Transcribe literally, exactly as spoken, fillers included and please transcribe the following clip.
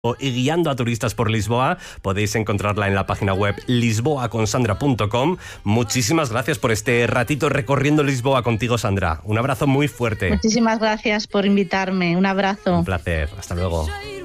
y guiando a turistas por Lisboa. Podéis encontrarla en la página web lisboa con sandra punto com. Muchísimas gracias por este ratito recorriendo Lisboa contigo, Sandra. Un abrazo muy fuerte. Muchísimas gracias por invitarme. Un abrazo. Un placer. Hasta luego.